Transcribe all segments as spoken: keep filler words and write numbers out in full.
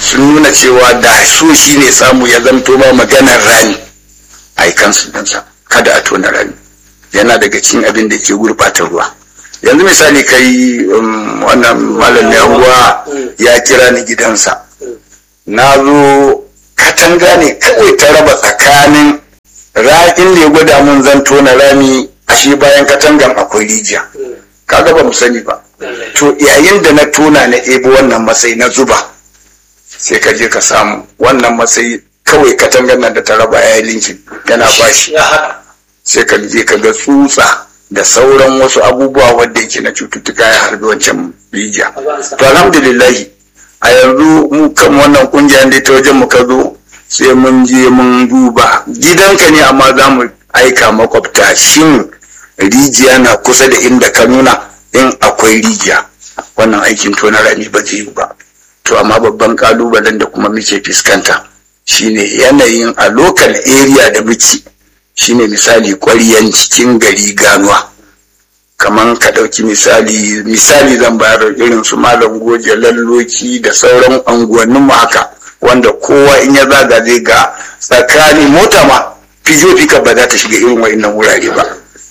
sun nuna cewa da so shi ne samu ya zamto ba maganar rani a yi kansu ɗinsa, kada a tona rani, yana daga cikin abin da ke gurɓata ruwa. Yanzu misali kai wannan malam yahuwa ya kira ni gidansa, na zo katanga ne kawai ta raba tsakanin ra'in da ya gwada mun zan tona rami, ashe bayan katangan akwai rijiya, kaga ba mu sani ba. To yayin da na tona na ebo wannan matsayi na zuba, sai ka je ka samu wannan matsayi kawai katangan nan da ta raba ya yi linkin yana bashi, sai ka je ka ga tsutsa da sauran wasu abubuwa wadda yake na cututtuka ya harbi wancan rijiya. To alhamdulillahi a yanzu mu kan wannan kungiyar da ta wajen mu ka zo sai mun je mun duba gidanka ne, amma za mu aika makwabta shin rijiya na kusa da inda ka nuna. In akwai rijiya, wannan aikin tona rami ba zai yi ba. To amma babban kalubalen da kuma muke fuskanta shine yanayin a local area da muke, shine misali ƙwaryan cikin gari ganuwa, kaman ka ɗauki misali misali zan bayar irin su Malam Goje, Lalloki da sauran unguwannin mu haka, wanda kowa in ya zaga zai ga tsakani mota ma fijo fika ba za ta shiga irin wa'annan wurare ba.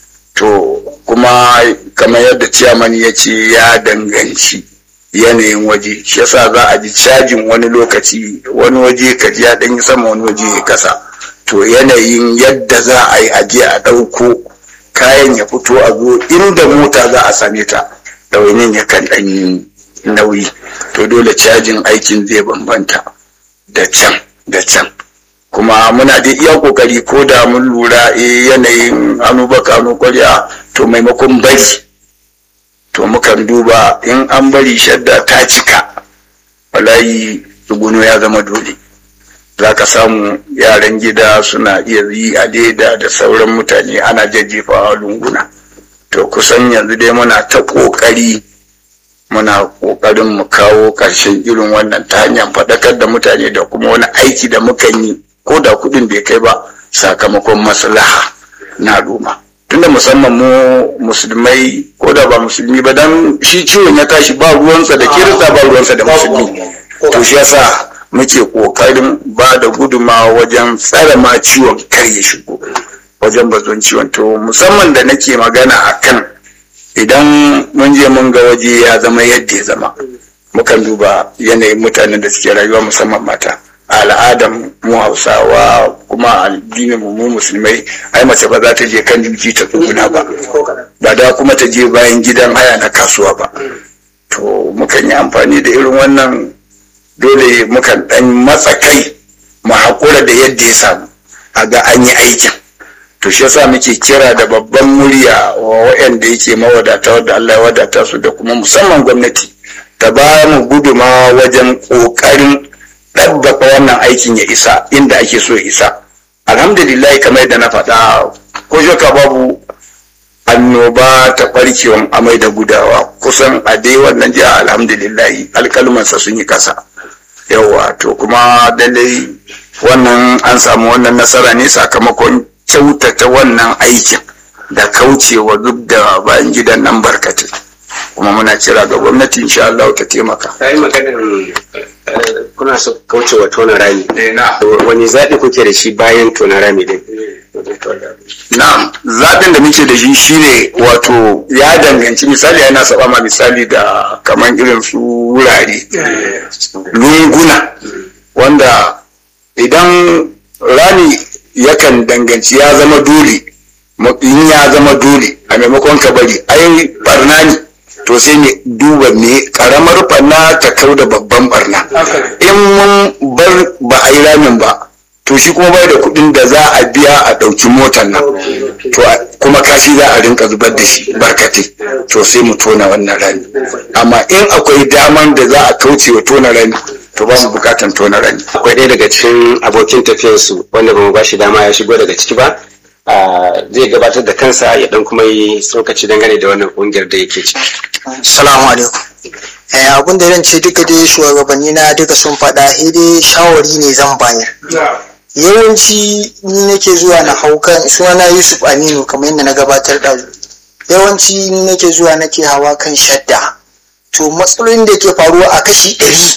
To kuma kamar yadda ciyaman ya ce ya danganci yanayin waje, shi yasa za a ji cajin wani lokaci wani waje ka ji ya ɗan yi sama wani waje ya kasa. To yanayin yadda za a yi aje a ɗauko kayan ya fito a zo inda mota za a same ta, ɗaunin ya kan ɗan yi nauyi. To dole cajin aikin zai bambanta da can da can. Kuma muna da iya kokari ko da mun lura eh yanayin hannu baka hannu kwarya, to maimakon bari to mukan duba in an bari shadda ta cika, wallahi tsuguno ya zama dole. Za ka samu yaran gida suna iya yi a leda da sauran mutane ana jajjefawa lunguna. To kusan yanzu dai muna ta kokari muna kokarin mu kawo ƙarshen irin wannan ta hanyar faɗakar da mutane da kuma wani aiki da mukan yi ko da kudin bai kai ba sakamakon maslaha na al'umma. Tunda musamman mu musulmai ko da ba musulmi ba, dan shi ciwon ya tashi ba ruwansa da kirista ba ruwansa da musulmi. To shi yasa muke kokarin ba da guduma wajen tsare ma ciwon kar ya shigo wajen bazon ciwon. To musamman da nake magana akan idan mun je mun ga waje ya zama yadda ya zama, mukan duba yanayin mutanen da suke rayuwa musamman mata. Al'adar mu Hausawa kuma addinin mu musulmai, ai mace ba za ta je kan jiki ta tsuguna ba, ba da kuma ta je bayan gidan haya na kasuwa ba. To mukan yi amfani da irin wannan, dole mukan dan matsa kai mu haƙura da yadda ya samu a ga an yi aikin. To shi yasa muke kira da babban murya wa waɗanda yake mawadata wadda Allah ya wadata su, da kuma musamman gwamnati ta ba mu guduma wajen ƙoƙarin ɗabbaka wannan aikin ya isa inda ake so ya isa. Alhamdulillah kamar yadda na faɗa, ko shaka babu annoba ta ɓarkewan amai da gudawa kusan a dai wannan jiha alhamdulillah alƙalmansa sun yi ƙasa. Yawa to kuma dalai wannan an samu wannan nasara ne sakamakon kyautata wannan aikin da kaucewa duk da bayan gidan nan barkatai. Kuma muna kira ga gwamnati insha Allah ta taimaka. Kai maganar kuna so kaucewa tona rami. Wani zaɓi kuke da shi bayan tona rami din? Na'am, zaɓin da muke da shi shine wato ya danganci misali yana saba ma misali da kaman irin su wurare lunguna wanda idan rami yakan danganci ya zama dole, in ya zama dole a maimakon ka bari ai barna ne, to sai ne duba me karamar barna ta kau da babban barna. In mun bar ba a yi ramin ba, to shi kuma bai da kuɗin da za a biya a ɗauki motar nan, to kuma kashi za a rinka zubar da shi barkatai, to sai mu tona wannan rami. Amma in akwai daman da za a kauce wa tona rami, to ba mu bukatan tona rami. Akwai ɗaya daga cikin abokin tafiyarsu wanda ba mu ba shi dama ya shigo daga ciki ba, zai gabatar da kansa ya dan kuma yi tsokaci dangane da wannan kungiyar da yake ciki. Assalamu alaikum. Eh abin da zan ce duka dai shugabanni na duka sun faɗa, sai dai shawari ne zan bayar. Yawanci ni nake zuwa na haukan sunana Yusuf Aminu kamar yadda na gabatar da yawanci ni nake zuwa nake hawa kan shadda. To matsalolin da ke faruwa a kashi ɗari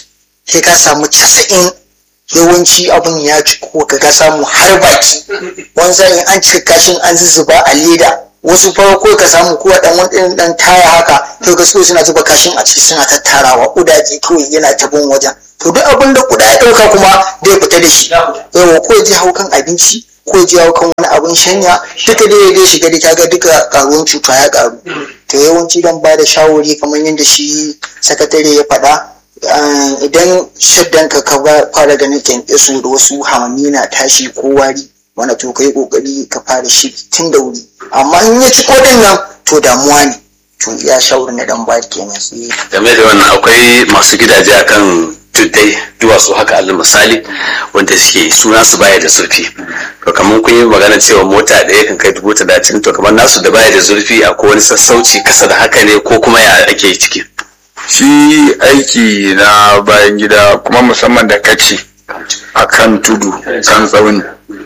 sai ka samu casa'in yawanci abin ya ci ko ka ga samu har baki wani sa'in an cika kashin an zuzzuba a leda wasu farko ka samu kowa dan wani dan taya haka to ga su suna zuba kashin a ciki suna tattarawa kudaje kawai yana ta bin wajen to duk abin da kuda ya dauka kuma zai fita da shi yawa ko ya je hau kan abinci ko ya je hau kan wani abin shanya duka dai ya shiga da kaga duka karuwan cuta ya karu to yawanci dan ba da shawari kamar yadda shi sakatare ya faɗa idan shaddan ka ka fara ganin kyankyaso da wasu hamami na tashi ko wari wanda to kai kokari ka fara shi tun da wuri amma in ya ci kodin nan to damuwa ne to ya shawarar na dan bari kenan sai game da wannan akwai masu gidaje akan tuddai duwatsu haka alal misali wanda suke suna su baya da zurfi to kamar kun yi magana cewa mota ɗaya kan kai dubu talatin to kamar nasu da baya da zurfi akwai wani sassauci kasa da haka ne ko kuma ya ake ciki shi aiki na bayan gida kuma musamman da kaci a kan tudu kan tsauni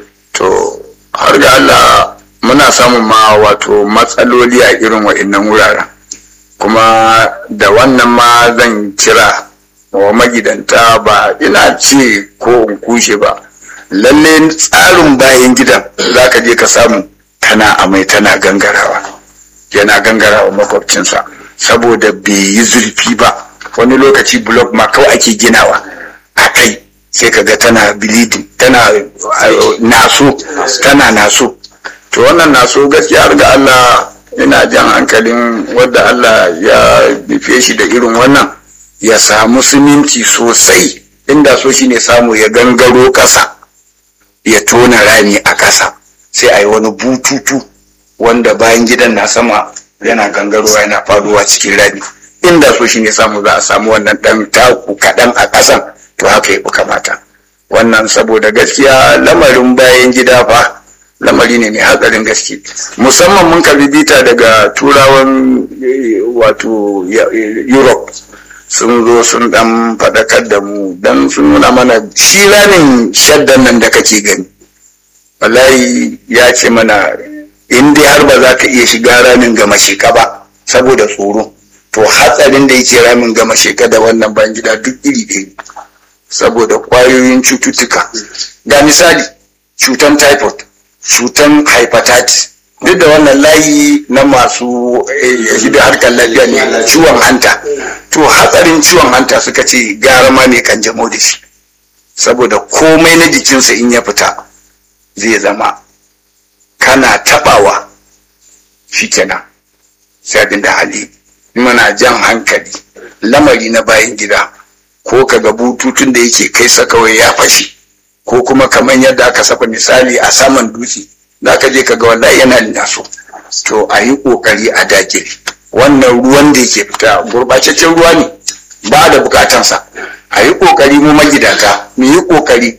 to har ga Allah muna samun ma wato matsaloli a irin wa'annan wuraren kuma da wannan ma zan kira wa magidanta ba ina ce ko in kushe ba lalle tsarin bayan gidan za ka je ka samu tana amai tana gangarawa yana gangarawa makwabcinsa saboda bai yi zurfi ba wani lokaci blok ma kawai ake ginawa a kai sai ka ga tana bleeding tana naso tana naso to wannan naso gaskiya har ga Allah ina jan hankalin wadda Allah ya nufe shi da irin wannan ya samu siminti sosai inda so shine samu ya gangaro ƙasa ya tona rami a ƙasa sai a yi wani bututu wanda bayan gidan na sama yana gangarowa yana faruwa cikin rami inda so shine samu za a samu wannan ɗan taku kaɗan a ƙasan to haka ya kamata wannan saboda gaskiya lamarin bayan gida fa lamari ne mai hatsarin gaske musamman mun karbi bita daga turawan wato Europe sun zo sun dan faɗakar da mu dan sun nuna mana shi ranin shaddan nan da kake gani wallahi ya ce mana in dai har ba za ka iya shiga ramin gama sheka ba saboda tsoro to hatsarin da yake ramin gama sheka da wannan ban gida duk iri ɗaya saboda kwayoyin cututtuka ga misali cutan typhoid cutan hepatitis duk da wannan layi na masu da harkar lafiya ne ciwon hanta to hatsarin ciwon hanta suka ce gara ma mai kanjamau da shi saboda komai na jikinsa in ya fita zai zama kana tabawa shi kenan sai abin da hali muna jan hankali lamari na bayan gida ko kaga bututun da yake kai sa kawai ya fashe ko kuma kamar yadda aka saka misali a saman dutse za ka je ka ga wallahi yana naso to a yi kokari a dakile wannan ruwan da yake fita gurbataccen ruwa ne ba da bukatansa a yi kokari mu magidanta mu yi kokari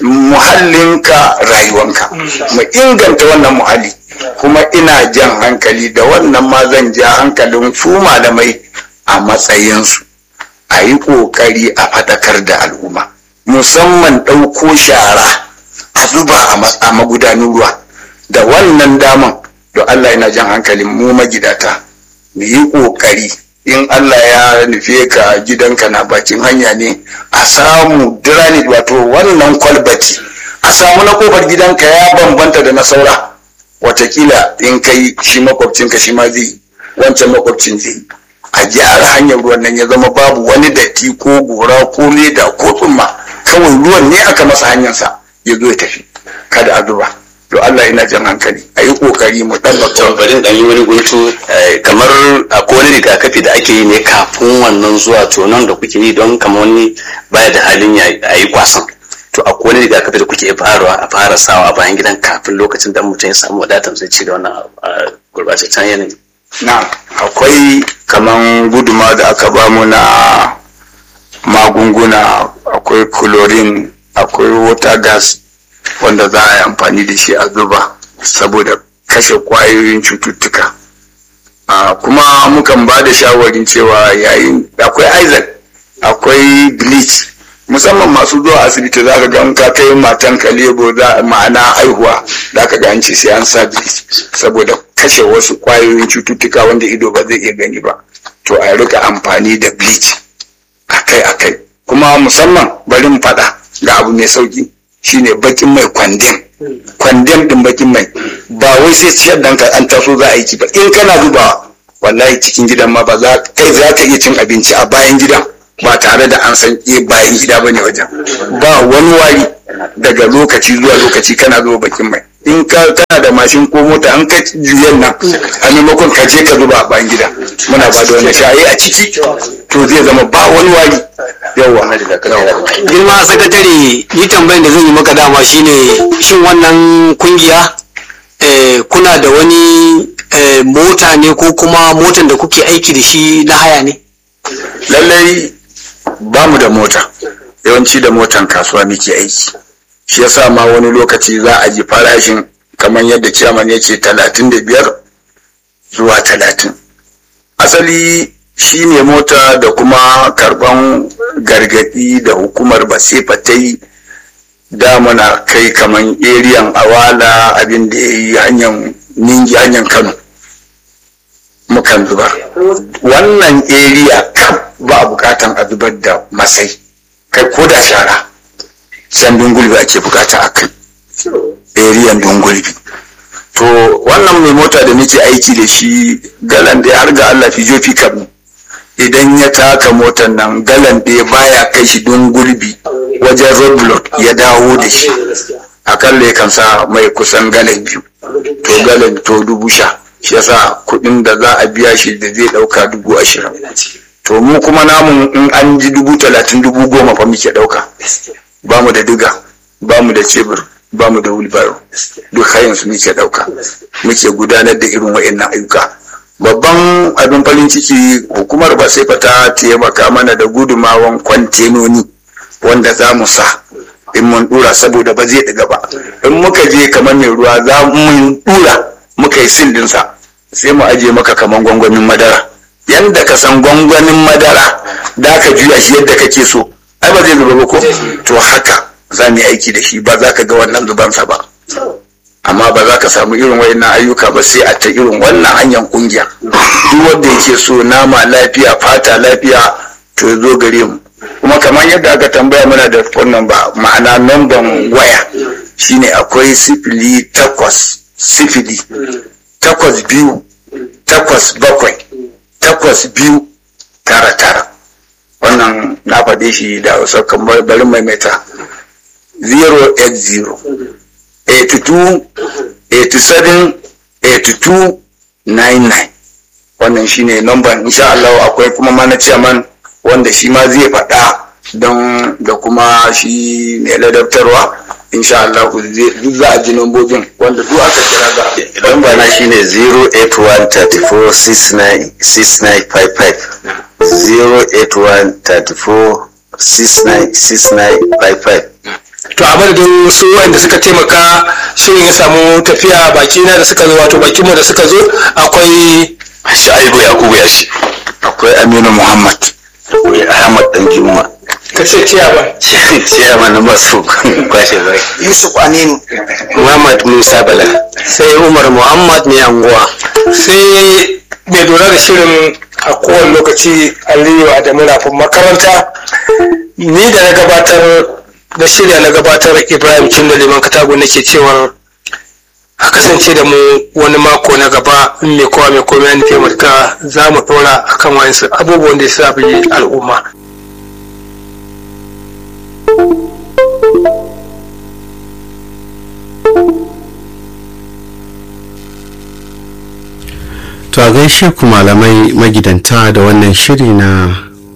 muhallinka rayuwanka mu inganta wannan muhalli kuma ina jan hankali da wannan ma zan ja hankalin su malamai a matsayinsu a yi kokari a faɗakar da al'umma musamman ɗauko shara a zuba a magudanin ruwa da wannan daman da Allah yana jan hankalin mu magidata mu yi kokari in Allah ya nufe ka gidanka na bakin hanya ne a samu drainage wato wannan kwalbati a samu na kofar gidanka ya bambanta da na saura watakila in kai shi makwabcinka shi ma zai wancan makwabcin zai a gyara hanyar ruwan nan ya zama babu wani datti ko gora ko leda ko tsumma kawai ruwan ne aka masa hanyarsa ya zo ya tafi kada a zuba to Allah yana jan hankali a yi kokari mu dan to bari dan yi wani guntu kamar akwai wani rigakafi da ake yi ne kafin wannan zuwa to nan da kuke yi don kamar wani baya da halin ya yi kwasan to akwai wani rigakafi da kuke farawa a fara sawa a bayan gidan kafin lokacin da mutum ya samu wadatar zai ci da wannan gurbataccen yanayi na akwai kaman guduma da aka bamu na magunguna akwai chlorine akwai water gas wanda za a yi amfani da shi a zuba saboda kashe kwayoyin cututtuka kuma mukan ba da shawarin cewa yayin akwai isaac akwai bleach musamman masu zuwa asibiti za ka ga ka kai matan ka lebo za ma'ana haihuwa za ka ga an ce sai an sa bleach saboda kashe wasu kwayoyin cututtuka wanda ido ba zai iya gani ba to a rika amfani da bleach akai akai kuma kuma musamman bari mu faɗa ga abu mai sauki shine bakin mai kwandem kwandem din bakin mai ba wai sai ciyar da an taso za a yi ba in kana zubawa wallahi cikin gidan ma ba za kai za ka iya cin abinci a bayan gidan ba tare da an san eh bayan gida bane wajen ba wani wari daga lokaci zuwa lokaci kana zuba bakin mai in ka kana da mashin ko mota an ka juyen nan a maimakon ka je ka zuba a bayan gida muna ba da wani shayi a ciki to zai zama ba wani wari yawa girma sakatare ni tambayin da zan yi maka dama shine shin wannan kungiya kuna da wani mota ne ko kuma motan da kuke aiki da shi na haya ne? Lallai ba mu da mota, yawanci da motan kasuwa muke aiki. Shi yasa ma wani lokaci za a ji farashin kamar yadda ciyaman ya ce talatin da biyar zuwa talatin. Asali shi ne mota da kuma karban gargadi da hukumar Basefa ta yi da muna kai kamar eriyan Awala abin da ya yi hanyar Ningi hanyar Kano. Mukan zubar wannan area kam ba a bukatan a zubar da masai kai ko da shara can dungulbi ake bukata a kai area dungulbi to wannan mai mota da nake aiki da shi galan da har ga Allah fi jofi kam idan ya taka motar nan galan da baya kai shi dungulbi wajen roadblock ya dawo da shi akalla ya kansa mai kusan galan biyu to galan to dubu sha shi yasa kuɗin da za a biya shi da zai ɗauka dubu ashirin to mu kuma namun in an ji dubu talatin dubu goma fa muke ɗauka ba mu da diga ba mu da cebur ba mu da wheelbarrow duk hayan su muke ɗauka muke gudanar da irin wa'annan ayyuka babban abin farin ciki hukumar Basefa ta taimaka mana da gudumawan kwantenoni wanda za mu sa in mun dura saboda ba zai ɗiga ba in muka je kamar mai ruwa za mu dura muka yi sindinsa sai mu aje maka kaman gwangwanin madara yanda ka san gwangwanin madara da ka juya shi yadda kake so ai ba zai zuba ba ko to haka za mu yi aiki da shi ba za ka ga wannan zubansa ba amma ba za ka samu irin wayannan ayyuka ba sai a ta irin wannan hanyar kungiya duk wanda yake so nama lafiya fata lafiya to zo gare mu kuma kamar yadda aka tambaya mana da wannan ba ma'ana namban waya shine akwai sifili takwas sifili takwas biyu takwas bakwai takwas biyu tara tara wannan na faɗe shi da wasu kamar bari maimaita zero eight zero eighty two eighty seven eighty two nine nine wannan shine number insha Allah akwai kuma mana chairman wanda shi ma zai faɗa don da kuma shi ne ladabtarwa insha Allah duk za a ji lambobin wanda duk aka kira ga lamba na shine zero eight one three four six nine six nine five five zero eight one three four six nine six nine five five. To a madadin su wanda suka taimaka shirin ya samu tafiya baki na da suka zo wato bakin mu da suka zo akwai Shaibu Yakubu Yashi, akwai Aminu Muhammad, akwai Ahmad Danjuma. ka ce ciyaman ciyaman na masu kwashe bai Yusuf Aminu, Muhammad Musa Bala, sai Umar Muhammad mai anguwa. sai mai lura da shirin a kowane lokaci Aliyu Adamu Rafin makaranta ni da na gabatar da shirya na gabatar Ibrahim Cindo Liman Katago nake cewar a kasance da mu wani mako na gaba in mai kowa mai komai nufi matuka za mu ɗora akan wayansu abubuwan da ya sa al'umma. To a gaishe ku malamai magidanta da wannan shiri na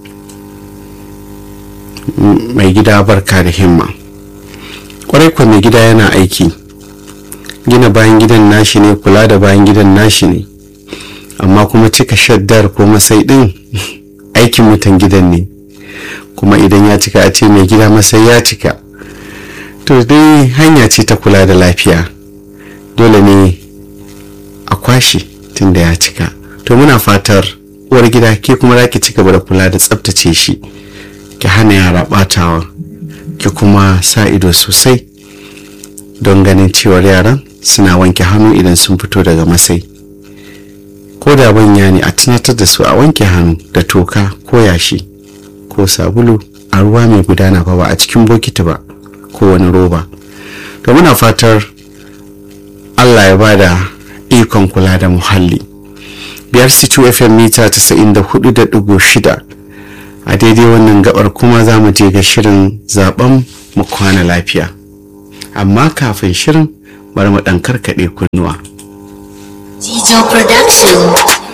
mai gida barka da himma. Kwarai kwa mai gida yana aiki, gina bayan gidan nashi ne, kula da bayan gidan nashi ne, amma kuma cika shaddar ko masai din aikin mutan gidan ne, kuma idan ya cika a ce mai gida masai ya cika. To dai hanya ce ta kula da lafiya, dole ne a kwashe tunda ya cika. To muna fatar uwar gida ke kuma za ki ci gaba da kula da tsabtace shi, ki hana yara batawa, ki kuma sa ido sosai don ganin cewar yaran suna wanke hannu idan sun fito daga masai. Ko da banya ne a tunatar da su a wanke hannu da toka ko yashi ko sabulu a ruwa mai gudana fa ba a cikin bokiti ba ko wani roba. To muna fatar Allah ya bada ikon kula da muhalli. Biyar Situ F M mita tasa'in da hudu da ɗigo shida. A daidai wannan gabar kuma za mu je ga shirin zaben mu kwana lafiya. Amma kafin shirin bari mu ɗan karkaɗe kunnuwa. Jijo Production.